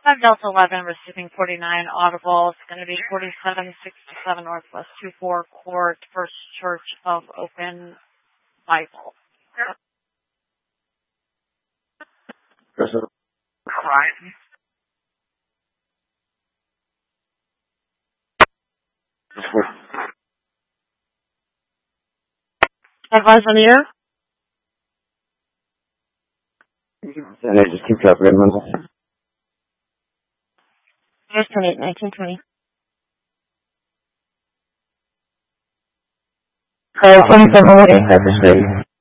5 Delta 11, receiving 49, audible. It's going to be 4767 Northwest 24 Court, First Church of Open Bible. Right. Advise on the air? And I just keep dropping in Monday. Just 1920. Okay, have a